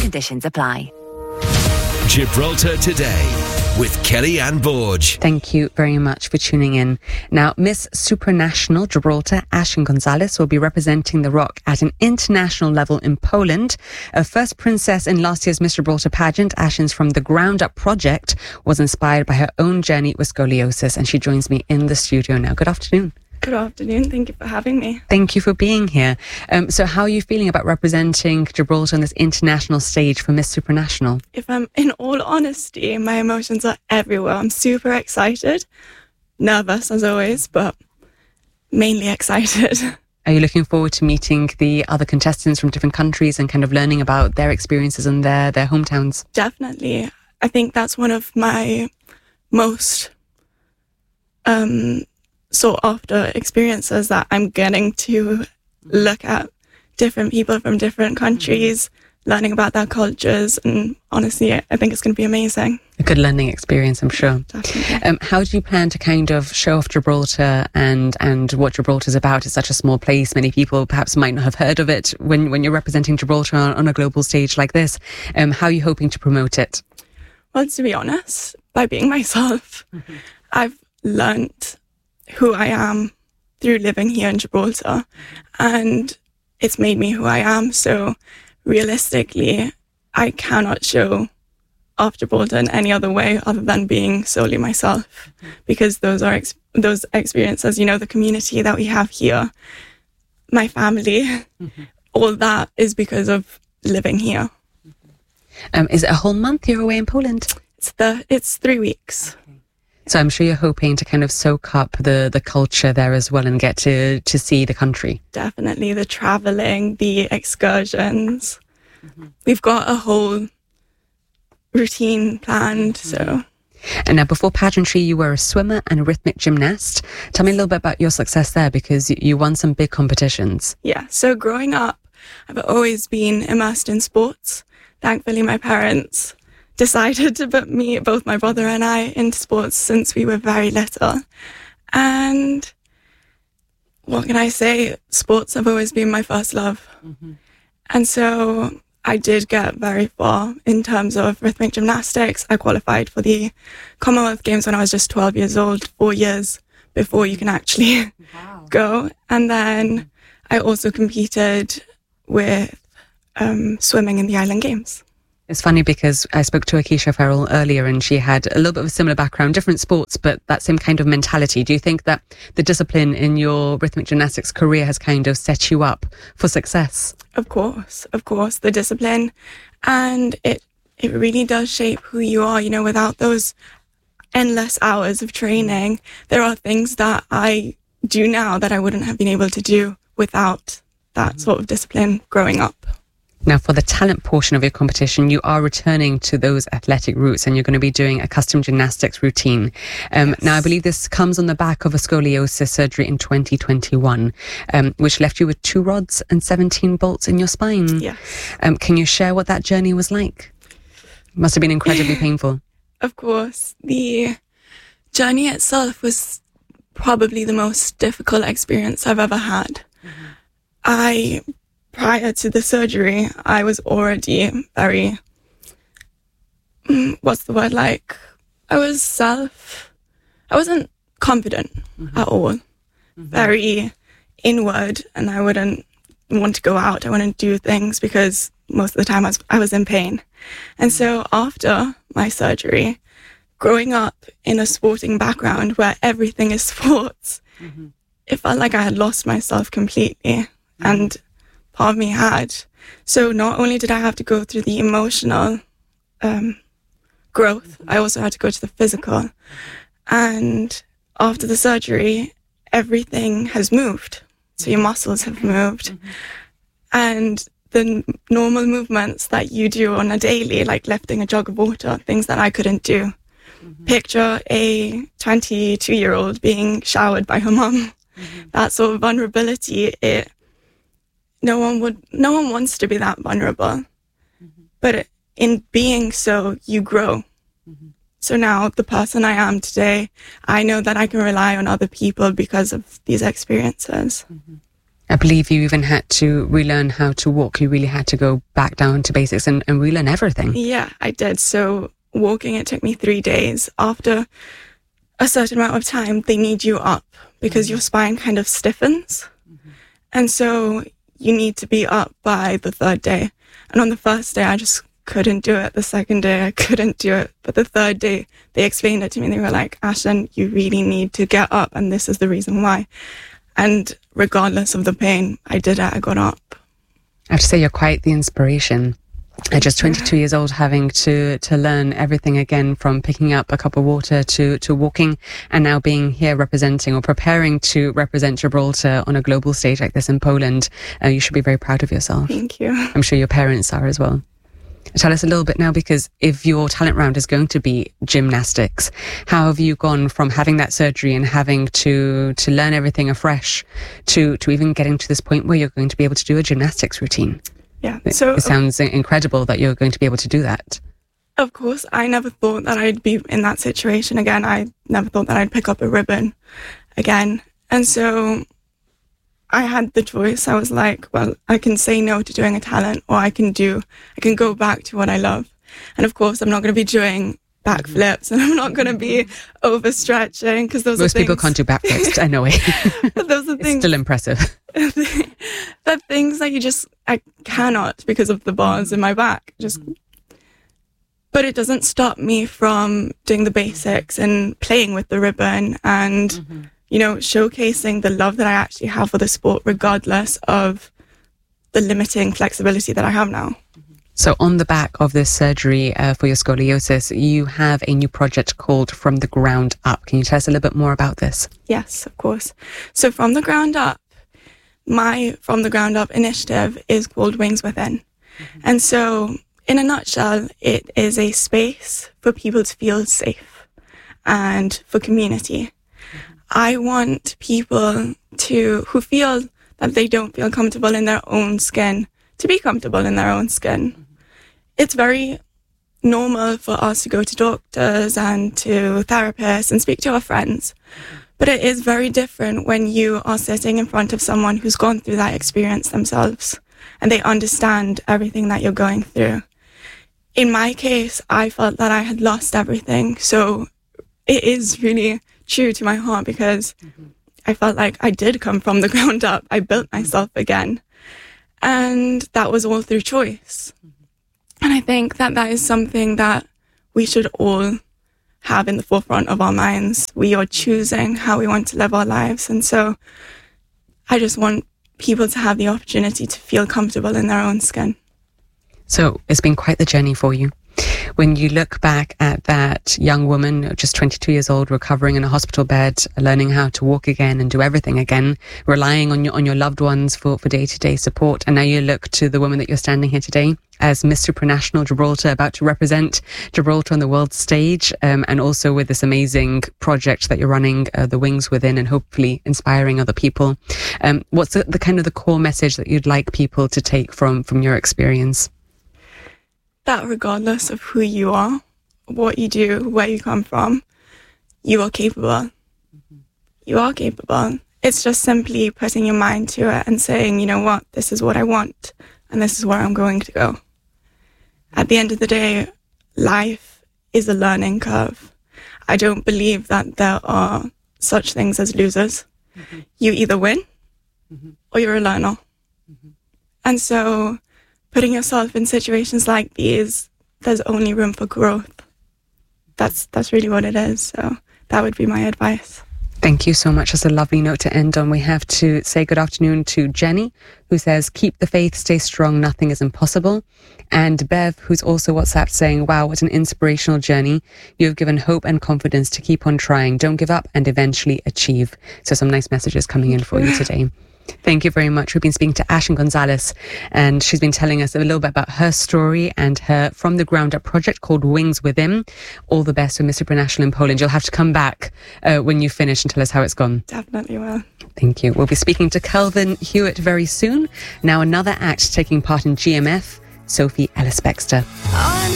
conditions apply. Gibraltar Today with Kelly-Anne Borge. Thank you very much for tuning in. Now, Miss Supranational Gibraltar Ashyn Gonzalez will be representing the Rock at an international level in Poland. A first princess in last year's Miss Gibraltar pageant, Ashyn's From the Ground Up project was inspired by her own journey with scoliosis, and she joins me in the studio now. Good afternoon. Good afternoon. Thank you for having me. Thank you for being here. So how are you feeling about representing Gibraltar on this international stage for Miss Supranational? If I'm in all honesty, my emotions are everywhere. I'm super excited, nervous as always, but mainly excited. Are you looking forward to meeting the other contestants from different countries and kind of learning about their experiences and their hometowns? Definitely. I think that's one of my most sought after experiences, that I'm getting to look at different people from different countries, learning about their cultures, and honestly, I think it's going to be amazing. A good learning experience, I'm sure. Definitely. How do you plan to kind of show off Gibraltar and what Gibraltar is about? It's such a small place. Many people perhaps might not have heard of it when you're representing Gibraltar on a global stage like this. How are you hoping to promote it? Well, to be honest, by being myself, I've learnt who I am through living here in Gibraltar, and it's made me who I am. So realistically, I cannot show off Gibraltar in any other way other than being solely myself, because those are those experiences, the community that we have here, my family, all that is because of living here. Is it a whole month you're away in Poland? It's 3 weeks. So I'm sure you're hoping to kind of soak up the culture there as well and get to see the country. Definitely. The travelling, the excursions. We've got a whole routine planned, so... And now, before pageantry, you were a swimmer and a rhythmic gymnast. Tell me a little bit about your success there, because you won some big competitions. Yeah, so growing up, I've always been immersed in sports. Thankfully, my parents decided to put both my brother and I, into sports since we were very little. And what can I say? Sports have always been my first love. And so I did get very far in terms of rhythmic gymnastics. I qualified for the Commonwealth Games when I was just 12 years old, 4 years before you can actually go. And then I also competed with swimming in the Island Games. It's funny because I spoke to Akeisha Farrell earlier, and she had a little bit of a similar background, different sports, but that same kind of mentality. Do you think that the discipline in your rhythmic gymnastics career has kind of set you up for success? Of course, the discipline. And it really does shape who you are. Without those endless hours of training, there are things that I do now that I wouldn't have been able to do without that sort of discipline growing up. Now, for the talent portion of your competition, you are returning to those athletic roots, and you're going to be doing a custom gymnastics routine. Yes. Now, I believe this comes on the back of a scoliosis surgery in 2021, which left you with 2 rods and 17 bolts in your spine. Yes. Can you share what that journey was like? It must have been incredibly painful. Of course. The journey itself was probably the most difficult experience I've ever had. Prior to the surgery, I was already very, I wasn't confident at all. Very inward, and I wouldn't want to go out. I wouldn't do things because most of the time I was in pain. And so after my surgery, growing up in a sporting background where everything is sports, it felt like I had lost myself completely. And part of me had. So not only did I have to go through the emotional growth, I also had to go to the physical. And after the surgery, everything has moved. So your muscles have moved. And the normal movements that you do on a daily, like lifting a jug of water, things that I couldn't do. Picture a 22-year-old being showered by her mum. That sort of vulnerability, no one wants to be that vulnerable, but in being so, you grow. So now the person I am today, I know that I can rely on other people because of these experiences. I believe you even had to relearn how to walk. You really had to go back down to basics and relearn everything. Yeah, I did. So walking, it took me 3 days. After a certain amount of time, they need you up because your spine kind of stiffens. And so you need to be up by the 3rd day. And on the first day, I just couldn't do it. The second day, I couldn't do it. But the 3rd day, they explained it to me. They were like, Ashlyn, you really need to get up. And this is the reason why. And regardless of the pain, I did it. I got up. I have to say, you're quite the inspiration. At just 22 years old, having to learn everything again, from picking up a cup of water to walking, and now being here representing or preparing to represent Gibraltar on a global stage like this in Poland. You should be very proud of yourself. Thank you. I'm sure your parents are as well. Tell us a little bit now, because if your talent round is going to be gymnastics, how have you gone from having that surgery and having to learn everything afresh to even getting to this point where you're going to be able to do a gymnastics routine? Yeah. So it sounds incredible that you're going to be able to do that. Of course, I never thought that I'd be in that situation again. I never thought that I'd pick up a ribbon again. And so I had the choice. I was like, well, I can say no to doing a talent, or I can go back to what I love. And of course, I'm not going to be doing backflips, and I'm not going to be overstretching, because most people can't do backflips. I know it. But those are things. It's still impressive. They're things that I cannot, because of the bars in my back. But it doesn't stop me from doing the basics and playing with the ribbon and showcasing the love that I actually have for the sport, regardless of the limiting flexibility that I have now. So on the back of this surgery for your scoliosis, you have a new project called From the Ground Up. Can you tell us a little bit more about this? Yes, of course. So From the Ground Up, my From the Ground Up initiative is called Wings Within. And so in a nutshell, it is a space for people to feel safe and for community. I want people who feel that they don't feel comfortable in their own skin to be comfortable in their own skin. It's very normal for us to go to doctors and to therapists and speak to our friends. But it is very different when you are sitting in front of someone who's gone through that experience themselves and they understand everything that you're going through. In my case, I felt that I had lost everything. So it is really true to my heart, because I felt like I did come from the ground up. I built myself again. And that was all through choice. And I think that is something that we should all have in the forefront of our minds. We are choosing how we want to live our lives. And so I just want people to have the opportunity to feel comfortable in their own skin. So it's been quite the journey for you. When you look back at that young woman, just 22 years old, recovering in a hospital bed, learning how to walk again and do everything again, relying on your loved ones for day-to-day support, and now you look to the woman that you're standing here today as Miss Supranational Gibraltar, about to represent Gibraltar on the world stage, and also with this amazing project that you're running, the Wings Within, and hopefully inspiring other people. What's the kind of the core message that you'd like people to take from your experience? That regardless of who you are, what you do, where you come from, you are capable. You are capable. It's just simply putting your mind to it and saying, you know what, this is what I want and this is where I'm going to go. At the end of the day, life is a learning curve. I don't believe that there are such things as losers. You either win or you're a learner. And so putting yourself in situations like these, there's only room for growth. That's really what it is. So that would be my advice. Thank you so much. That's a lovely note to end on. We have to say good afternoon to Jenny, who says, keep the faith, stay strong, nothing is impossible. And Bev, who's also WhatsApped, saying, wow, what an inspirational journey. You have given hope and confidence to keep on trying. Don't give up and eventually achieve. So some nice messages coming in for you today. Thank you very much. We've been speaking to Ashlyn Gonzalez, and she's been telling us a little bit about her story and her From the Ground Up project called Wings Within. All the best with Miss Supranational in Poland. You'll have to come back when you finish and tell us how it's gone. Definitely will. Thank you. We'll be speaking to Kelvin Hewitt very soon. Now another act taking part in GMF, Sophie Ellis-Bextor.